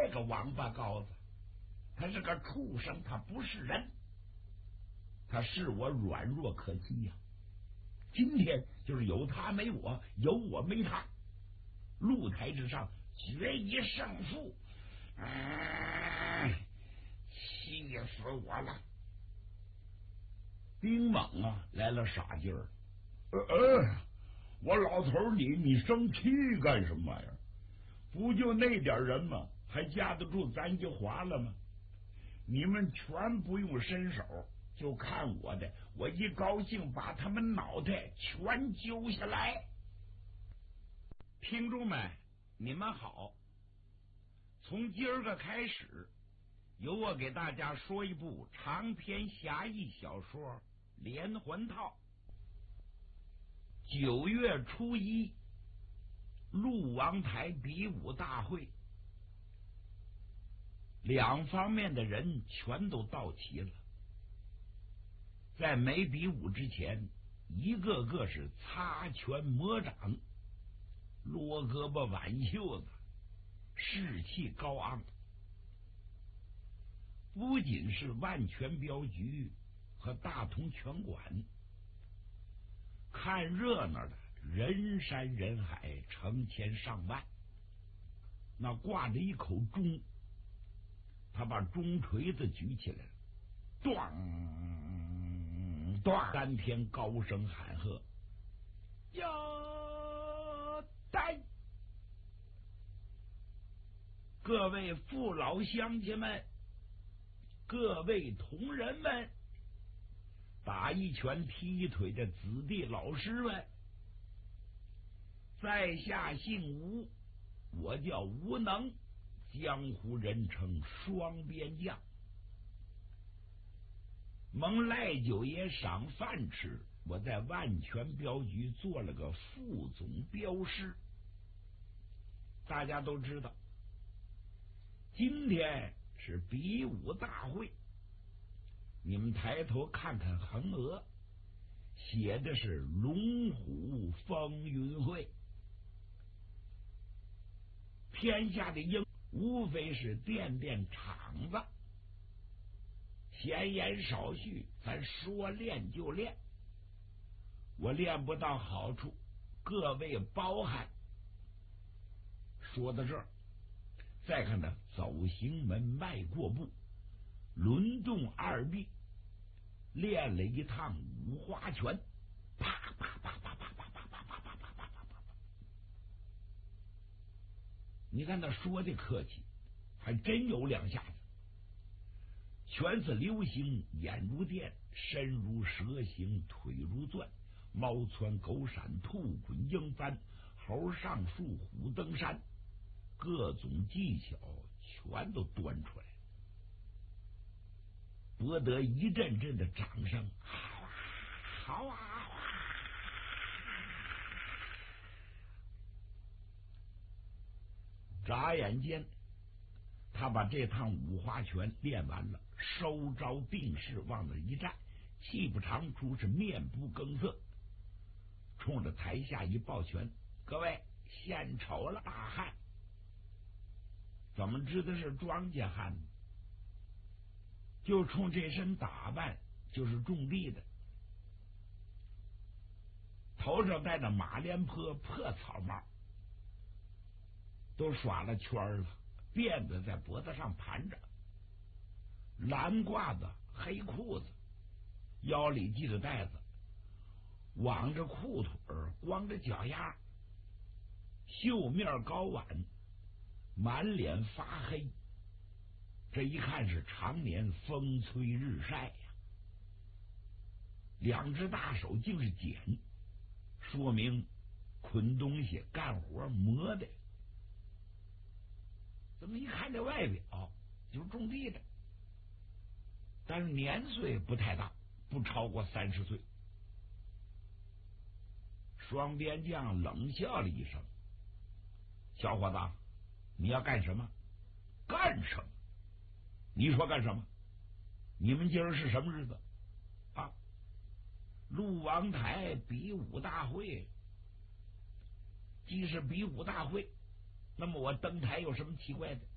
个王八羔子，他是个畜生，他不是人，他视我软弱可欺呀。今天就是有他没我，有我没他，露台之上决一胜负。气死我了！丁猛啊，来了傻劲儿。我老头你生气干什么呀？不就那点人吗？还架得住咱就划了吗？你们全不用伸手，就看我的，我一高兴把他们脑袋全揪下来。听众们，你们好，从今儿个开始，由我给大家说一部长篇侠义小说《连环套》。9月初1，陆王台比武大会，两方面的人全都到齐了。在没比武之前，一个个是擦拳磨掌，撸胳膊挽袖子，士气高昂。不仅是万全镖局和大同拳馆，看热闹的人山人海，成千上万。那挂着一口钟，他把钟锤子举起来了，咣咣，3天高声喊喝：要带！各位父老乡亲们，各位同仁们，打一拳踢一腿的子弟老师们，在下姓吴，我叫吴能，江湖人称双边将。蒙赖九爷赏饭吃，我在万全镖局做了个副总镖师。大家都知道，今天是比武大会，你们抬头看看横额，写的是龙虎风云会。天下的鹰无非是垫垫场子，闲言少叙，咱说练就练。我练不到好处，各位包涵。说到这儿，再看那走行门迈过步，轮动二臂，练了一趟五花拳，啪啪啪啪啪啪啪啪啪啪啪啪啪啪。你看他说的客气，还真有两下子。拳似流星，眼如电，身如蛇形，腿如钻，猫窜狗闪，兔滚鹰翻，猴上树，虎登山，各种技巧全都端出来，博得一阵阵的掌声。好啊，好啊！眨眼间，他把这趟五花拳练完了，收招定势，往那一站，气不长出，是面不更色，冲着台下一抱拳：各位献丑了，大汉！怎么知道是庄稼汉呢？就冲这身打扮，就是种地的，头上戴着马连坡破草帽，都耍了圈了，辫子在脖子上盘着，蓝褂子黑裤子，腰里系着带子，挽着裤腿，光着脚丫，袖面高挽，满脸发黑，这一看是常年风吹日晒呀。两只大手竟是茧，说明捆东西干活磨的。怎么一看这外表就是种地的，但是年岁不太大，不超过30岁。双边将冷笑了一声：小伙子，你要干什么？干什么？你说干什么？你们今儿是什么日子啊？陆王台比武大会。既是比武大会，那么我登台有什么奇怪的？